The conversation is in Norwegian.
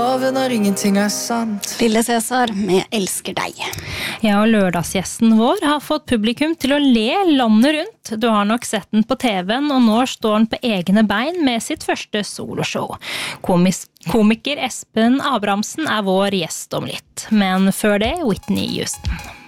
Når ingenting sant. Lille Cæsar, jeg elsker deg. Ja, og lørdagsgjesten vår har fått publikum til å le landet rundt. Du har nok sett den på TV-en, og nå står den på egne bein med sitt første soloshow. Komiker Espen Abrahamsen er vår gjest om litt, men før det Whitney Houston.